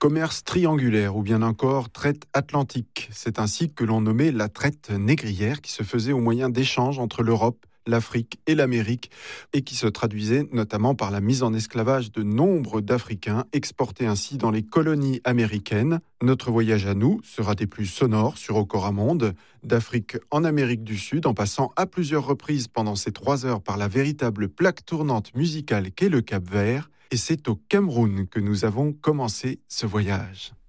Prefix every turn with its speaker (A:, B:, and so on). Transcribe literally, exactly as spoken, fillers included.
A: commerce triangulaire ou bien encore traite atlantique. C'est ainsi que l'on nommait la traite négrière qui se faisait au moyen d'échanges entre l'Europe, l'Afrique et l'Amérique et qui se traduisait notamment par la mise en esclavage de nombre d'Africains exportés ainsi dans les colonies américaines. Notre voyage à nous sera des plus sonores sur Okoramonde, d'Afrique en Amérique du Sud en passant à plusieurs reprises pendant ces trois heures par la véritable plaque tournante musicale qu'est le Cap-Vert. Et c'est au Cameroun que nous avons commencé ce voyage.